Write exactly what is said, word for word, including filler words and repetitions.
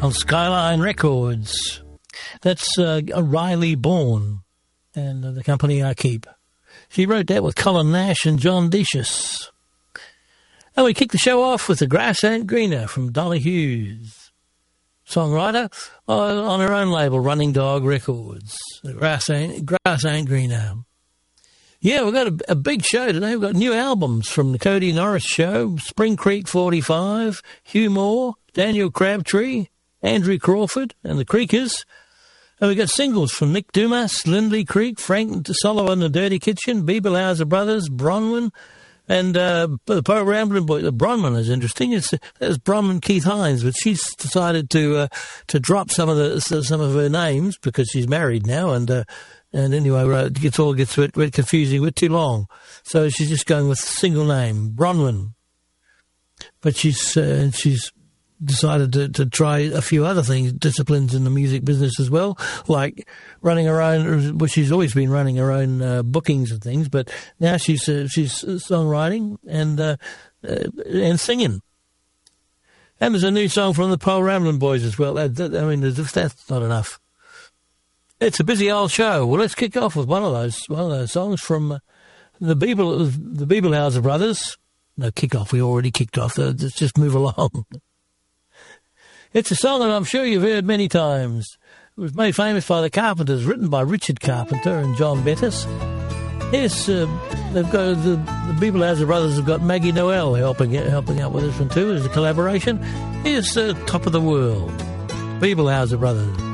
on Skyline Records. That's uh, Riley Bourne and uh, the company I keep. She wrote that with Colin Nash and John Decius. And we kicked the show off with The Grass Ain't Greener from Dolly Hughes, songwriter on, on her own label, Running Dog Records. The Grass Ain't, grass ain't Greener. Yeah, we've got a, a big show today. We've got new albums from the Cody Norris Show, Spring Creek forty-five, Hugh Moore, Daniel Crabtree, Andrew Crawford and the Creekers. And we've got singles from Nick Dumas, Lindley Creek, Frank Solo and the Dirty Kitchen, Bieberhauser Brothers, Bronwyn, and uh, the Poe Ramblin' Boy. The Bronwyn is interesting. It's that's Bronwyn Keith Hines, but she's decided to uh, to drop some of the some of her names because she's married now, and uh, and anyway, it gets all gets a bit, bit confusing, a bit too long. So she's just going with a single name, Bronwyn. But she's uh, she's. decided to, to try a few other things, disciplines in the music business as well, like running her own, well, she's always been running her own uh, bookings and things, but now she's uh, she's songwriting and uh, uh, and singing. And there's a new song from the Poe Ramblin' Boys as well. I mean, that's not enough. It's a busy old show. Well, let's kick off with one of those one of those songs from uh, the Biebel, the Bieberhauser Brothers. No, kick off. We already kicked off. Uh, let's just move along. It's a song that I'm sure you've heard many times. It was made famous by the Carpenters, written by Richard Carpenter and John Bettis. Yes, uh, they've got the, the Bieberhauser Brothers have got Maggie Noel helping helping out with this one too as a collaboration. Here's uh, Top of the World, Bieberhauser Brothers.